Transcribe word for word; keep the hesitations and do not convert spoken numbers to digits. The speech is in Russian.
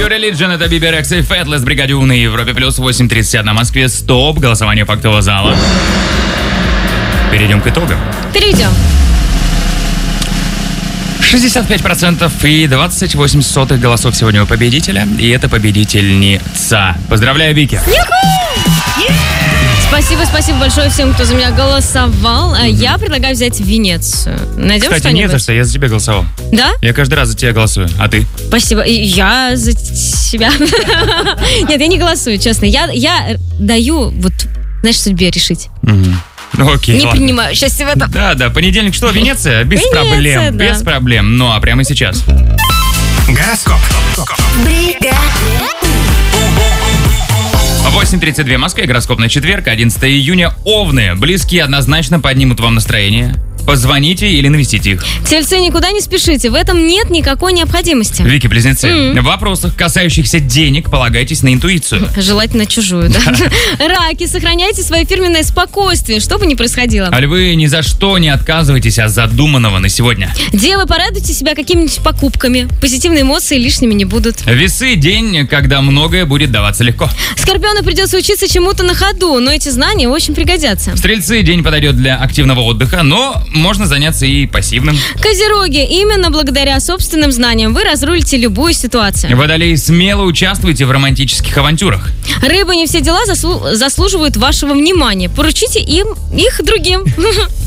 New Religion, это Биби Рекс и Фэтлес, Бригаде У на Европе плюс восемь тридцать одна Москве. Стоп, голосование фактового зала. Перейдем к итогам. Перейдем. шестьдесят пять процентов и двадцать восемь сотых голосов сегодня у победителя. И это победительница. Поздравляю, Вики. Спасибо, спасибо большое всем, кто за меня голосовал. А я предлагаю взять Венецию. Найдем Кстати, что-нибудь? не за что, я за тебя голосовал. Да? Я каждый раз за тебя голосую. А ты? Спасибо. И я за себя. Нет, я не голосую, честно. Я, я даю, вот, знаешь, судьбе решить. Ну, окей, Не ладно. принимаю счастья в этом. Да, да, понедельник что, Венеция? Без Венеция, проблем, да. без проблем. Ну, а прямо сейчас. Гороскоп. восемь тридцать два Москва, гороскоп на четверг, одиннадцатого июня. Овны. Близкие однозначно поднимут вам настроение. Позвоните или навестите их. Тельцы, никуда не спешите. В этом нет никакой необходимости. Вики, близнецы, М. в вопросах, касающихся денег, полагайтесь на интуицию. Желательно чужую, да. Раки, сохраняйте свое фирменное спокойствие, что бы ни происходило. А львы, ни за что не отказывайтесь от задуманного на сегодня. Девы, порадуйте себя какими-нибудь покупками. Позитивные эмоции лишними не будут. Весы – день, когда многое будет даваться легко. Скорпиону придется учиться чему-то на ходу, но эти знания очень пригодятся. Стрельцы – день подойдет для активного отдыха, но можно заняться и пассивным. Козероги, именно благодаря собственным знаниям вы разрулите любую ситуацию. Водолеи, смело участвуйте в романтических авантюрах. Рыбы, не все дела заслу- заслуживают вашего внимания. Поручите им их другим.